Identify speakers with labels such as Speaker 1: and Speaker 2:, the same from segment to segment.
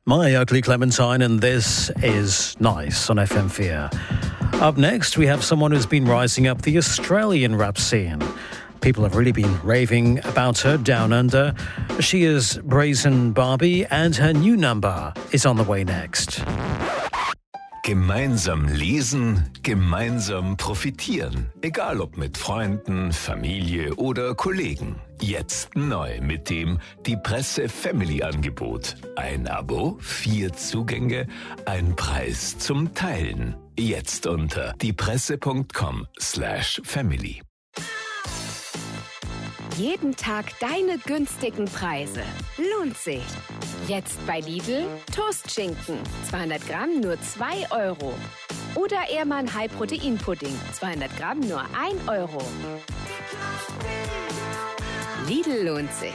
Speaker 1: My Ugly Clementine, and this is Nice on FM4. Up next, we have someone who's been rising up the Australian rap scene. People have really been raving about her down under. She is Brazen Barbie, and her new number is on the way next.
Speaker 2: Gemeinsam lesen, gemeinsam profitieren. Egal ob mit Freunden, Familie oder Kollegen. Jetzt neu mit dem Die Presse Family Angebot. Ein Abo, 4 Zugänge, ein Preis zum Teilen. Jetzt unter diepresse.com/family.
Speaker 3: Jeden Tag deine günstigen Preise. Lohnt sich. Jetzt bei Lidl Toastschinken. 200 Gramm nur 2 Euro. Oder Ehrmann High-Protein-Pudding. 200 Gramm nur 1 Euro. Lidl lohnt sich.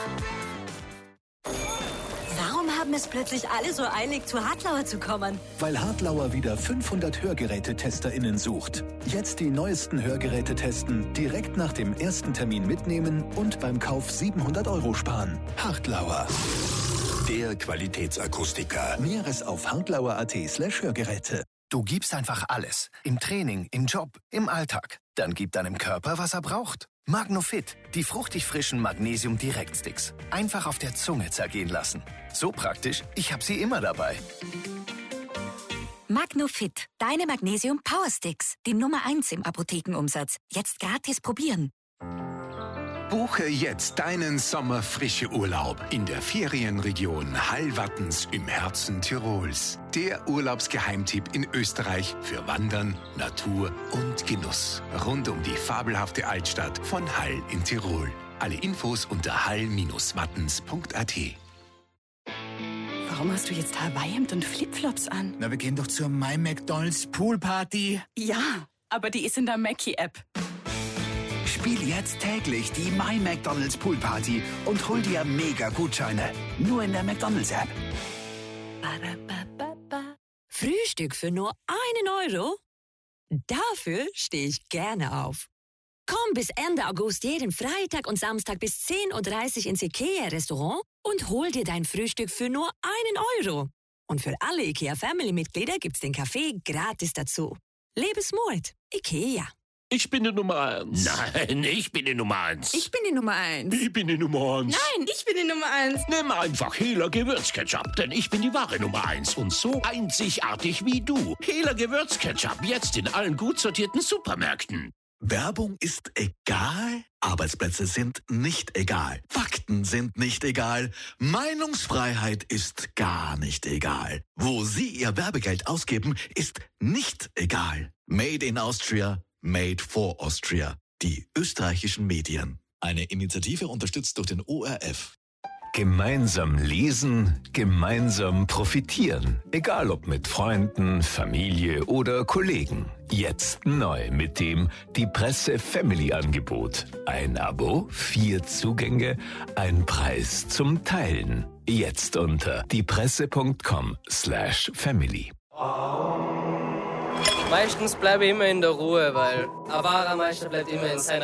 Speaker 4: Warum haben es plötzlich alle so eilig, zu Hartlauer zu kommen?
Speaker 5: Weil Hartlauer wieder 500 HörgerätetesterInnen sucht. Jetzt die neuesten Hörgeräte testen, direkt nach dem ersten Termin mitnehmen und beim Kauf 700 Euro sparen. Hartlauer.
Speaker 6: Der Qualitätsakustiker.
Speaker 5: Näheres auf hartlauer.at/Hörgeräte.
Speaker 7: Du gibst einfach alles. Im Training, im Job, im Alltag. Dann gib deinem Körper, was er braucht. Magnofit, die fruchtig frischen Magnesium-Direktsticks. Einfach auf der Zunge zergehen lassen. So praktisch, ich habe sie immer dabei.
Speaker 4: Magnofit, deine Magnesium-Power-Sticks. Die Nummer 1 im Apothekenumsatz. Jetzt gratis probieren.
Speaker 6: Buche jetzt deinen Sommerfrische-Urlaub in der Ferienregion Hallwattens im Herzen Tirols. Der Urlaubsgeheimtipp in Österreich für Wandern, Natur und Genuss. Rund um die fabelhafte Altstadt von Hall in Tirol. Alle Infos unter hall-wattens.at.
Speaker 8: Warum hast du jetzt Hawaii-Hemd und Flipflops an?
Speaker 9: Na, wir gehen doch zur My McDonald's Poolparty.
Speaker 8: Ja, aber die ist in der Mackie-App.
Speaker 9: Spiel jetzt täglich die My McDonald's Poolparty und hol dir Mega-Gutscheine. Nur in der McDonald's-App.
Speaker 10: Frühstück für nur 1 Euro? Dafür stehe ich gerne auf. Komm bis Ende August jeden Freitag und Samstag bis 10:30 Uhr ins IKEA-Restaurant und hol dir dein Frühstück für nur 1 Euro. Und für alle IKEA-Family-Mitglieder gibt's den Kaffee gratis dazu. Lebe smart. IKEA.
Speaker 11: Ich bin die Nummer 1.
Speaker 12: Nein, ich bin die Nummer 1.
Speaker 8: Ich bin die Nummer 1.
Speaker 11: Ich bin die Nummer 1.
Speaker 8: Nein, ich bin die Nummer 1.
Speaker 12: Nimm einfach Hela Gewürzketchup, denn ich bin die wahre Nummer 1 und so einzigartig wie du. Hela Gewürzketchup, jetzt in allen gut sortierten Supermärkten.
Speaker 5: Werbung ist egal, Arbeitsplätze sind nicht egal, Fakten sind nicht egal, Meinungsfreiheit ist gar nicht egal. Wo Sie Ihr Werbegeld ausgeben, ist nicht egal. Made in Austria, made for Austria. Die österreichischen Medien. Eine Initiative unterstützt durch den ORF.
Speaker 2: Gemeinsam lesen, gemeinsam profitieren. Egal ob mit Freunden, Familie oder Kollegen. Jetzt neu mit dem Die Presse Family Angebot. Ein Abo, 4 Zugänge, ein Preis zum Teilen. Jetzt unter diepresse.com/family.
Speaker 13: Meistens bleibe ich immer in der Ruhe, weil ein wahrer Meister bleibt immer in seiner